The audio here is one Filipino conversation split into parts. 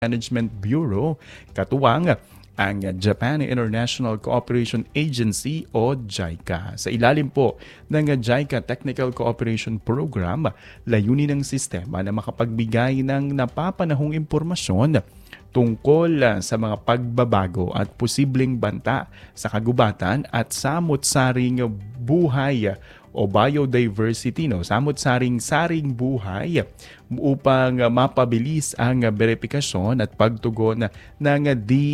Management Bureau, katuwang ang Japan International Cooperation Agency o JICA. Sa ilalim po ng JICA Technical Cooperation Program, layunin ng sistema na makapagbigay ng napapanahong impormasyon tungkol sa mga pagbabago at posibleng banta sa kagubatan at samot-saring buhay o biodiversity, samot-saring buhay upang mapabilis ang verifikasyon at pagtugon ng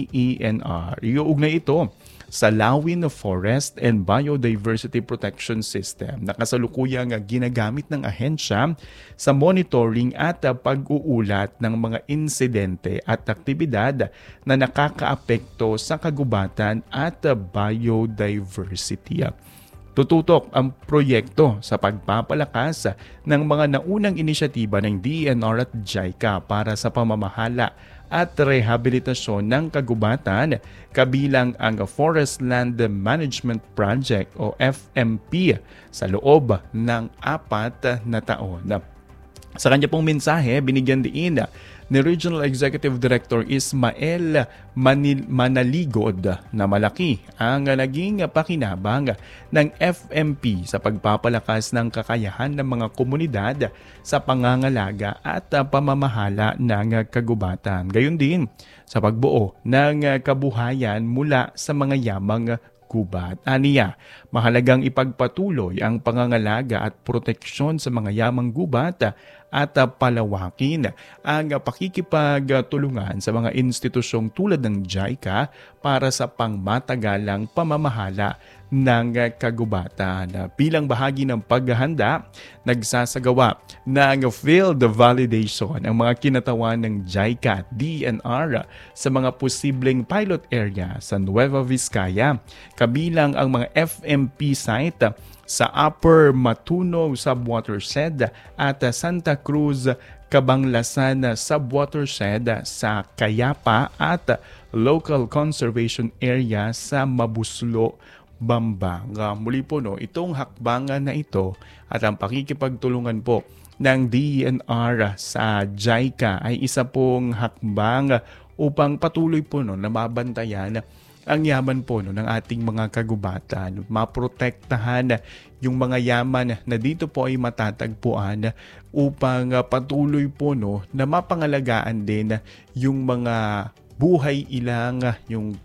DENR. Iuugnay ito sa Lawin Forest and Biodiversity Protection System na kasalukuyang ginagamit ng ahensya sa monitoring at pag-uulat ng mga insidente at aktibidad na nakakaapekto sa kagubatan at biodiversity. Tututok ang proyekto sa pagpapalakas ng mga naunang inisyatiba ng DENR at JICA para sa pamamahala at rehabilitasyon ng kagubatan, kabilang ang Forest Land Management Project o FMP sa loob ng 4 na taon. Sa kanya pong mensahe, binigyan din ni Regional Executive Director Ismael Manaligod na malaki ang naging pakinabang ng FMP sa pagpapalakas ng kakayahan ng mga komunidad sa pangangalaga at pamamahala ng kagubatan. Gayon din sa pagbuo ng kabuhayan mula sa mga yamang gubat. Aniya, mahalagang ipagpatuloy ang pangangalaga at proteksyon sa mga yamang gubat at palawakin ang pakikipagtulungan sa mga institusyong tulad ng JICA para sa pangmatagalang pamamahala ng kagubatan. Bilang bahagi ng paghahanda, nagsasagawa ng field validation ang mga kinatawan ng JICA at DENR sa mga posibleng pilot area sa Nueva Vizcaya, kabilang ang mga FMP site sa Upper Matuno Subwatershed at Santa Cruz Cabanglasan Subwatershed sa Cayapa at Local Conservation Area sa Mabuslo, Bambanga. Muli po itong hakbangan na ito at ang pakikipagtulungan po ng DENR sa JICA ay isa pong hakbang upang patuloy po na mabantayan ang yaman po ng ating mga kagubatan, maprotektahan yung mga yaman na dito po ay matatagpuan upang patuloy po na mapangalagaan din yung mga buhay ilang, yung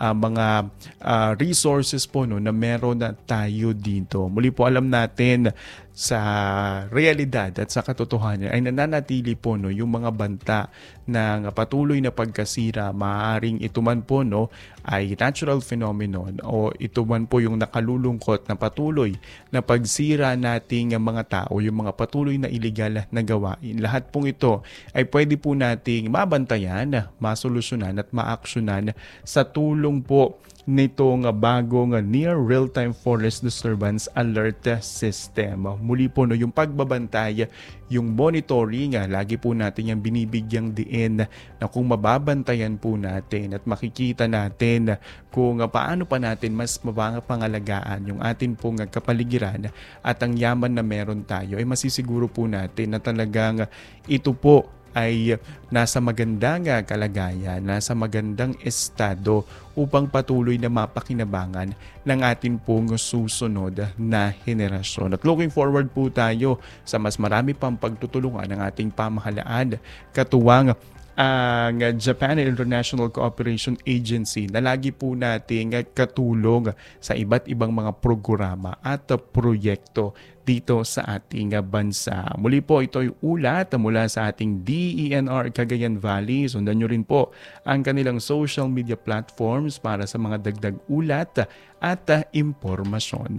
mga resources po na meron na tayo dito. Muli po alam natin sa realidad at sa katotohanan ay nananatili po yung mga banta ng patuloy na pagkasira. Maaaring ito man po ay natural phenomenon o ito man po yung nakalulungkot na patuloy na pagsira nating mga tao, yung mga patuloy na illegal na gawain. Lahat pong ito ay pwede po nating mabantayan, masolusyonan at maaksyonan sa tulong po nitong bagong Near Real-Time Forest Disturbance Alert System. Muli po yung pagbabantay, yung monitoring, lagi po natin yung binibigyang diin na kung mababantayan po natin at makikita natin kung paano pa natin mas mapangalagaan yung atin pong kapaligiran at ang yaman na meron tayo, ay masisiguro po natin na talagang ito po ay nasa magandang kalagayan, nasa magandang estado upang patuloy na mapakinabangan ng atin pong susunod na henerasyon. At looking forward po tayo sa mas marami pang pagtutulungan ng ating pamahalaan, katuwang ang Japan International Cooperation Agency na lagi po nating katulong sa iba't ibang mga programa at proyekto dito sa ating bansa. Muli po, ito ay ulat mula sa ating DENR Cagayan Valley. Sundan nyo rin po ang kanilang social media platforms para sa mga dagdag ulat at impormasyon.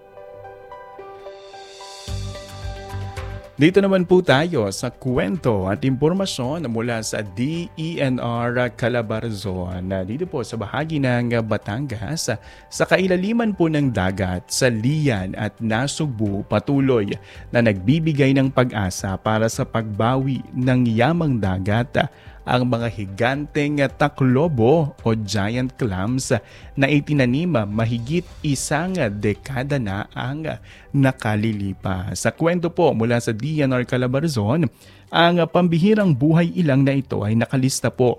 Dito naman po tayo sa kwento at impormasyon mula sa DENR Calabarzon. Dito po sa bahagi ng Batangas, sa kailaliman po ng dagat sa Lian at Nasugbu, patuloy na nagbibigay ng pag-asa para sa pagbawi ng yamang dagat ang mga higanteng taklobo o giant clams na itinanim mahigit isang dekada na ang nakalilipas. Sa kwento po mula sa DNR Calabarzon, ang pambihirang buhay ilang na ito ay nakalista po